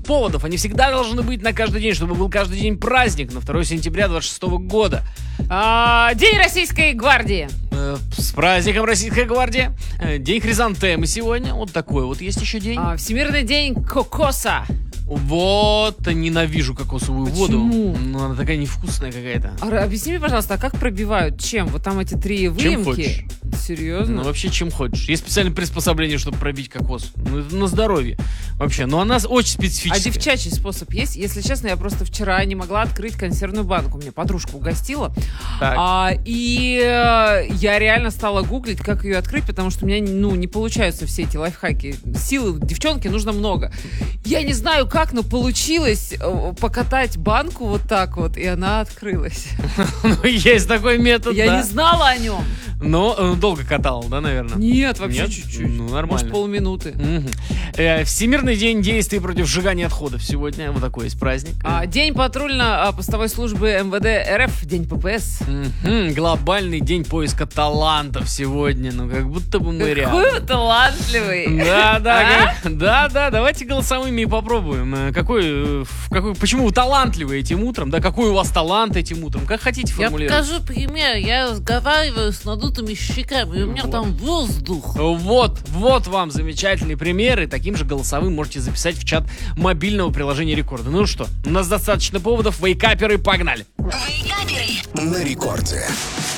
поводов. Они всегда должны быть на каждый день, чтобы был каждый день праздник на 2 сентября 26 года. День Российской гвардии. С праздником, Российская гвардия. День хризантемы сегодня. Вот такой вот есть еще день. Всемирный день кокоса. Вот, ненавижу кокосовую воду. Почему? Ну, она такая невкусная какая-то. Объясни мне, пожалуйста, а как пробивают? Чем? Вот там эти 3 выемки? Чем хочешь. Серьезно? Ну, вообще, чем хочешь. Есть специальное приспособление, чтобы пробить кокос. Ну, это на здоровье. Вообще, но она очень специфическая. А девчачий способ есть? Если честно, я просто вчера не могла открыть консервную банку. Мне подружка угостила. Так. Я реально стала гуглить, как ее открыть, потому что у меня, не получаются все эти лайфхаки. Силы девчонке нужно много. Я не знаю как, но получилось покатать банку вот так вот, и она открылась. Ну, есть такой метод, Я не знала о нем. Но долго катал, да, наверное? Нет, вообще чуть-чуть. Ну, нормально. Может, полминуты. Всемирный день действий против сжигания отходов сегодня. Вот такой есть праздник. День патрульно-постовой службы МВД РФ, день ППС. Глобальный день поиска талантов сегодня. Ну, как будто бы мы рядом. Какой вы талантливый. Да, давайте голосовыми и попробуем. Почему вы талантливы этим утром? Да, какой у вас талант этим утром? Как хотите формулировать? Я покажу пример. Я разговариваю с надутыми щеками, и у меня там воздух. Вот вам замечательные примеры. Таким же голосовым можете записать в чат мобильного приложения Рекорда. Ну что, у нас достаточно поводов. Вейкаперы, погнали! Вейкаперы на Рекорде.